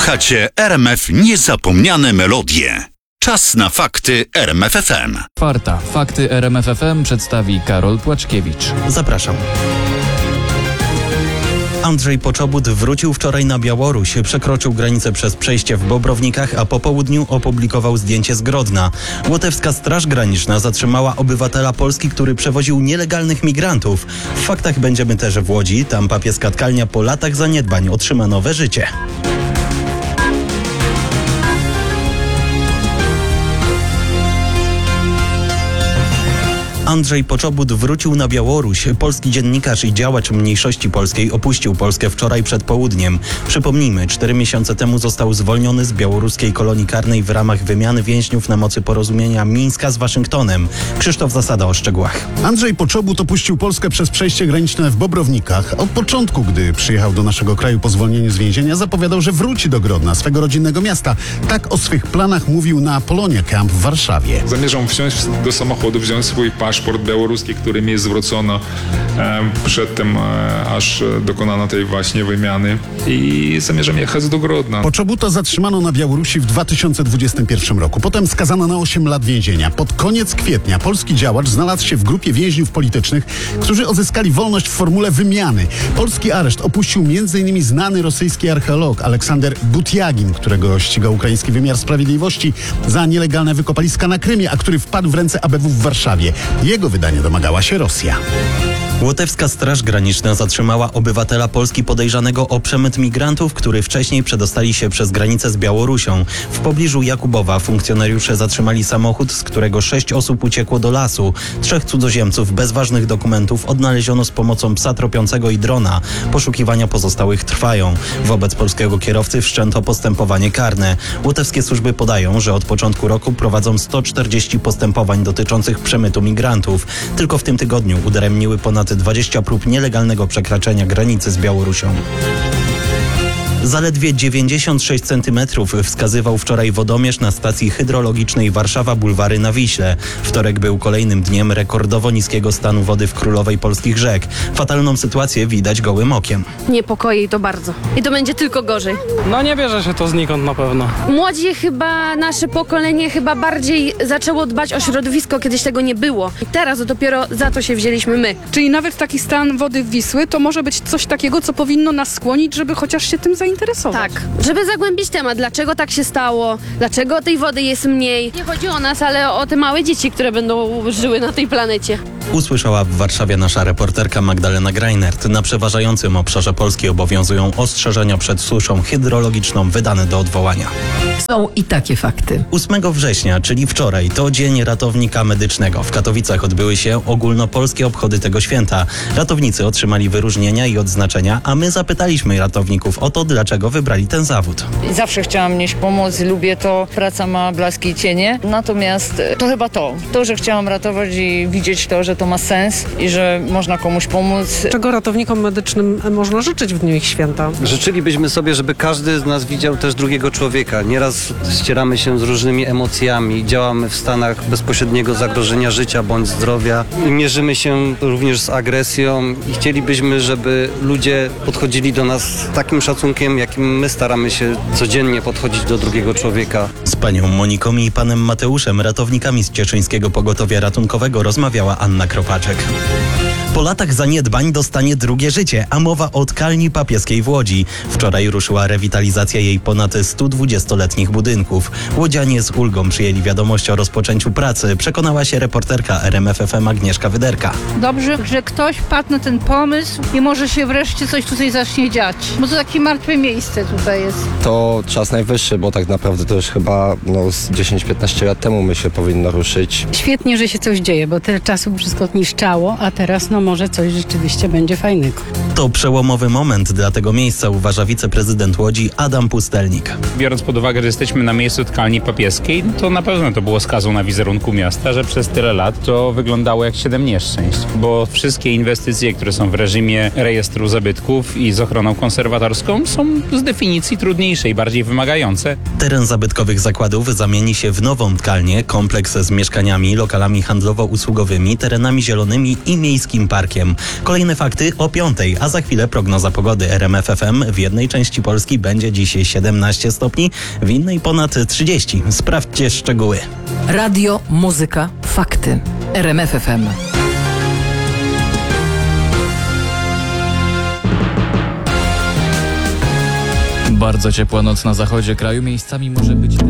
Słuchacie RMF Niezapomniane Melodie. Czas na fakty RMF FM. Czwarta. Fakty RMF FM przedstawi Karol Płaczkiewicz. Zapraszam. Andrzej Poczobut wrócił wczoraj na Białoruś, przekroczył granicę przez przejście w Bobrownikach, a po południu opublikował zdjęcie z Grodna. Łotewska Straż Graniczna zatrzymała obywatela Polski, który przewoził nielegalnych migrantów. W faktach będziemy też w Łodzi. Tam papieska tkalnia po latach zaniedbań otrzyma nowe życie. Andrzej Poczobut wrócił na Białoruś. Polski dziennikarz i działacz mniejszości polskiej opuścił Polskę wczoraj przed południem. Przypomnijmy, 4 miesiące temu został zwolniony z białoruskiej kolonii karnej w ramach wymiany więźniów na mocy porozumienia Mińska z Waszyngtonem. Krzysztof Zasada o szczegółach. Andrzej Poczobut opuścił Polskę przez przejście graniczne w Bobrownikach. Od początku, gdy przyjechał do naszego kraju po zwolnieniu z więzienia, zapowiadał, że wróci do Grodna, swego rodzinnego miasta. Tak o swych planach mówił na Polonia Camp w Warszawie. Zamierzam wsiąść do samochodu, wziąć swój paszport białoruski, który mi zwrócono przedtem, aż dokonano tej właśnie wymiany, i zamierzam jechać do Grodna. Poczobuta zatrzymano na Białorusi w 2021 roku. Potem skazano na 8 lat więzienia. Pod koniec kwietnia polski działacz znalazł się w grupie więźniów politycznych, którzy odzyskali wolność w formule wymiany. Polski areszt opuścił m.in. znany rosyjski archeolog Aleksander Butiagin, którego ścigał ukraiński wymiar sprawiedliwości za nielegalne wykopaliska na Krymie, a który wpadł w ręce ABW w Warszawie. Jego wydania domagała się Rosja. Łotewska Straż Graniczna zatrzymała obywatela Polski podejrzanego o przemyt migrantów, który wcześniej przedostali się przez granicę z Białorusią. W pobliżu Jakubowa funkcjonariusze zatrzymali samochód, z którego 6 osób uciekło do lasu. 3 cudzoziemców bez ważnych dokumentów odnaleziono z pomocą psa tropiącego i drona. Poszukiwania pozostałych trwają. Wobec polskiego kierowcy wszczęto postępowanie karne. Łotewskie służby podają, że od początku roku prowadzą 140 postępowań dotyczących przemytu migrantów. Tylko w tym tygodniu udaremniły ponad 20 prób nielegalnego przekraczania granicy z Białorusią. Zaledwie 96 cm wskazywał wczoraj wodomierz na stacji hydrologicznej Warszawa-Bulwary na Wiśle. Wtorek był kolejnym dniem rekordowo niskiego stanu wody w królowej polskich rzek. Fatalną sytuację widać gołym okiem. Niepokoi to bardzo. I to będzie tylko gorzej. No nie bierze się to znikąd na pewno. Młodzi chyba, nasze pokolenie chyba bardziej zaczęło dbać o środowisko, kiedyś tego nie było. I teraz dopiero za to się wzięliśmy my. Czyli nawet taki stan wody Wisły to może być coś takiego, co powinno nas skłonić, żeby chociaż się tym zainteresować. Tak, żeby zagłębić temat, dlaczego tak się stało, dlaczego tej wody jest mniej. Nie chodzi o nas, ale o te małe dzieci, które będą żyły na tej planecie. Usłyszała w Warszawie nasza reporterka Magdalena Greinert. Na przeważającym obszarze Polski obowiązują ostrzeżenia przed suszą hydrologiczną wydane do odwołania. Są i takie fakty. 8 września, czyli wczoraj, to Dzień Ratownika Medycznego. W Katowicach odbyły się ogólnopolskie obchody tego święta. Ratownicy otrzymali wyróżnienia i odznaczenia, a my zapytaliśmy ratowników o to, dlaczego wybrali ten zawód. Zawsze chciałam nieść pomoc, lubię to, praca ma blaski i cienie, natomiast to chyba to, że chciałam ratować i widzieć to, że to ma sens i że można komuś pomóc. Czego ratownikom medycznym można życzyć w dniu ich święta? Życzylibyśmy sobie, żeby każdy z nas widział też drugiego człowieka. Nieraz ścieramy się z różnymi emocjami, działamy w stanach bezpośredniego zagrożenia życia bądź zdrowia. Mierzymy się również z agresją i chcielibyśmy, żeby ludzie podchodzili do nas z takim szacunkiem, jakim my staramy się codziennie podchodzić do drugiego człowieka. Z panią Moniką i panem Mateuszem, ratownikami z Cieszyńskiego Pogotowia Ratunkowego, rozmawiała Anna Kropaczek. Po latach zaniedbań dostanie drugie życie, a mowa o tkalni papieskiej w Łodzi. Wczoraj ruszyła rewitalizacja jej ponad 120-letnich budynków. Łodzianie z ulgą przyjęli wiadomość o rozpoczęciu pracy, przekonała się reporterka RMF FM Agnieszka Wyderka. Dobrze, że ktoś padł na ten pomysł i może się wreszcie coś tutaj zacznie dziać, bo to takie martwe miejsce tutaj jest. To czas najwyższy, bo tak naprawdę to już chyba z 10-15 lat temu myślę powinno ruszyć. Świetnie, że się coś dzieje, bo tyle czasu wszystko niszczało, a teraz może coś rzeczywiście będzie fajnego. To przełomowy moment dla tego miejsca, uważa wiceprezydent Łodzi Adam Pustelnik. Biorąc pod uwagę, że jesteśmy na miejscu tkalni papieskiej, to na pewno to było skazą na wizerunku miasta, że przez tyle lat to wyglądało jak 7 nieszczęść, bo wszystkie inwestycje, które są w reżimie rejestru zabytków i z ochroną konserwatorską, są z definicji trudniejsze i bardziej wymagające. Teren zabytkowych zakładów zamieni się w nową tkalnię, kompleks z mieszkaniami, lokalami handlowo-usługowymi, terenami zielonymi i miejskim parkiem. Kolejne fakty o 5:00, a za chwilę prognoza pogody RMF FM. W jednej części Polski będzie dziś 17 stopni, w innej ponad 30. Sprawdźcie szczegóły. Radio, muzyka, fakty. RMF FM. Bardzo ciepła noc na zachodzie kraju. Miejscami może być...